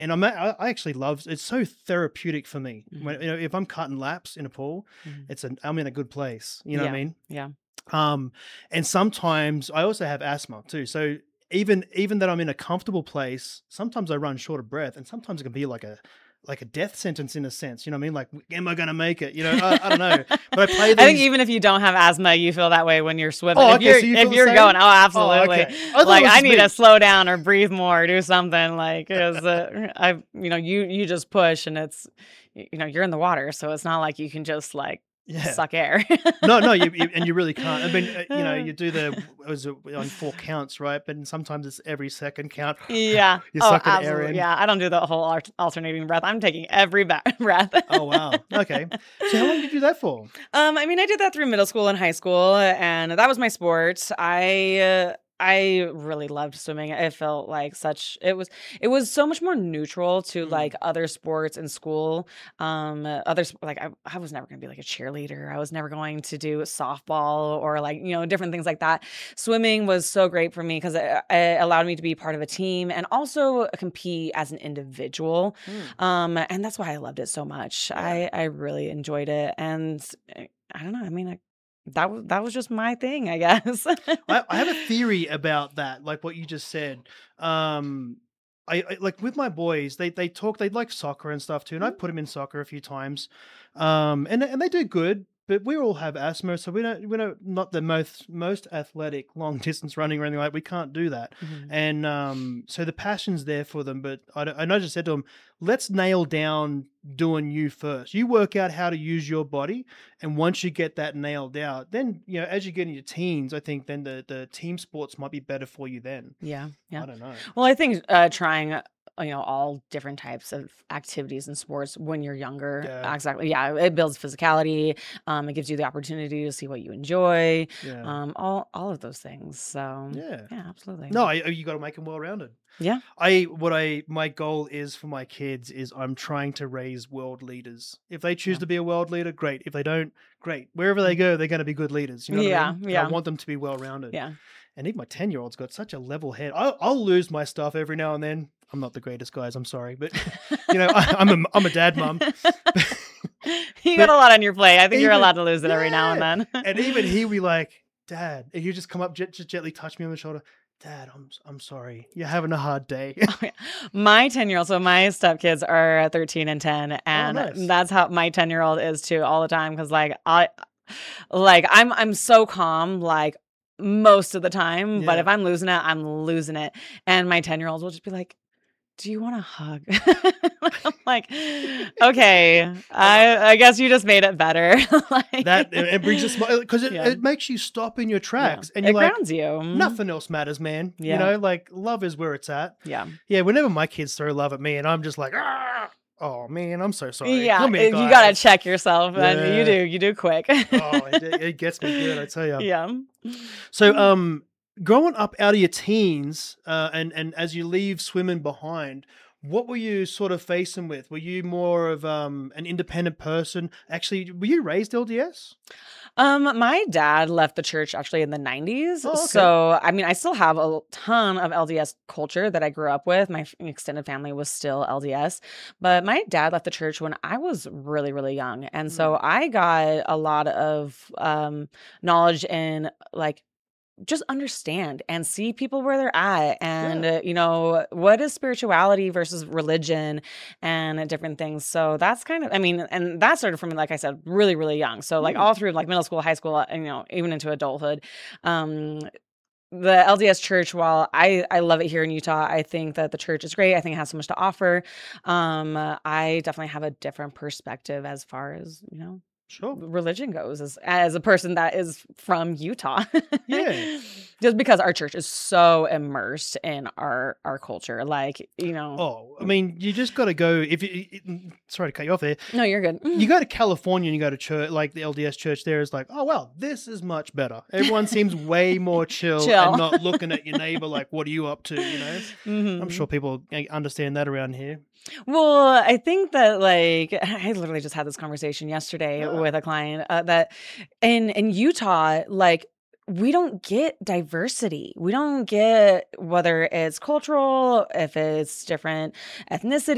And I actually love, it's so therapeutic for me. Mhm. When, if I'm cutting laps in a pool, Mhm. I'm in a good place. You know what I Yeah. mean? Yeah. And sometimes I also have asthma too. So even that I'm in a comfortable place, sometimes I run short of breath, and sometimes it can be like a death sentence in a sense. You know what I mean? Like, am I going to make it? I don't know. But I play I think these. even if you don't have asthma, you feel that way when you're swimming. Oh, If okay. you're So you if feel the you're same? going, oh, Oh, absolutely. okay. I thought it Like was I just need to me. slow down or breathe more or do something. Like because you just push and it's you're in the water, so it's not like you can just like Yeah. suck air. No, no, you really can't. I mean, you do was it on 4 counts, right? But sometimes it's every second count. Yeah. You're Oh, sucking air absolutely. in. Yeah. I don't do the whole alternating breath. I'm taking every breath. Oh wow. Okay. So how long did you do that for? I mean, I did that through middle school and high school, and that was my sport. I really loved swimming. It felt like it was so much more neutral to like Mm, other sports in school. Like I was never going to be like a cheerleader. I was never going to do softball or like different things like that. Swimming was so great for me because it allowed me to be part of a team and also compete as an individual. mm, And that's why I loved it so much. yeah. I really enjoyed it, and I don't know. I mean, that was just my thing, I guess. I have a theory about that, like what you just said. I like with my boys, they talk, they like soccer and stuff too, and I Mhm. put them in soccer a few times, and they do good. But we all have asthma, so we don't not the most athletic long distance running or anything like. We can't do that, Mhm. and so the passion's there for them. But I just said to them, let's nail down doing you first. You work out how to use your body, and once you get that nailed out, then as you get in your teens, I think then the team sports might be better for you then. Yeah, yeah. I don't know. Well, I think trying all different types of activities and sports when you're younger, Yeah, exactly. Yeah, it builds physicality. It gives you the opportunity to see what you enjoy. yeah, All of those things. So yeah. yeah, absolutely. No, you got to make them well rounded. Yeah. My goal is for my kids is I'm trying to raise world leaders. If they choose Yeah. to be a world leader, great. If they don't, great. Wherever they go, they're going to be good leaders. You know what I Yeah. mean? And I Yeah. want them to be well rounded. Yeah. And even my 10-year-old's got such a level head. I'll lose my stuff every now and then. I'm not the greatest, guys. I'm sorry, but I'm a dad, mum. You got But a lot on your plate. I think you're even allowed to lose it every now and yeah, then. and even he be like, "Dad," and you just come up, just gently touch me on the shoulder. Dad, I'm sorry. You're having a hard day. Oh, yeah. My 10-year-old, so my stepkids are 13 and 10, Oh, and nice. that's how my 10-year-old is too all the time. Because I'm so calm, like, most of the time, but Yeah. if I'm losing it, I'm losing it, and my 10-year-old will just be like, "Do you want a hug?" I'm like, "Okay, Uh, I guess you just made it better." that Like it brings a smile because it, yeah, it makes you stop in your yeah. tracks, and you're It like, grounds you. Mhm. nothing else matters, man. Yeah, Like love is where it's at. yeah. Yeah. Whenever my kids throw love at me, and I'm just like, ah, oh man, I'm so sorry. Yeah, Come here, you gotta guys. check yourself, and Yeah. you do quick. Oh, it gets me good, I tell you. Yeah. So, growing up out of your teens, and as you leave swimming behind, what were you sort of facing with? Were you more of an independent person? Actually, were you raised LDS? My dad left the church actually in the 90s. Oh, okay. So, I mean, I still have a ton of LDS culture that I grew up with. My extended family was still LDS, but my dad left the church when I was really, really young. And Mm, so I got a lot of knowledge in like just understand and see people where they're at and yeah. what is spirituality versus religion and different things. So that's kind of, I mean, and that started for me, like I said, really, really young. So like Mm, all through like middle school, high school, and even into adulthood. um the LDS church, while I love it here in Utah, I think that the church is great. I think it has so much to offer. I definitely have a different perspective as far as sure. religion goes as a person that is from Utah. Yeah. Just because our church is so immersed in our culture. Like, Oh, I mean, you just got to go. If sorry to cut you off there. no, you're good. You go to California and you go to church, like the LDS church there is like, oh, well, this is much better. Everyone seems way more chill and Chill. not looking at your neighbor like, what are you up to? I'm Hmm. sure people understand that around here. Well, I think that like I literally just had this conversation yesterday Ah, with a client that in Utah, like we don't get diversity. We don't get whether it's cultural, if it's different ethnicity.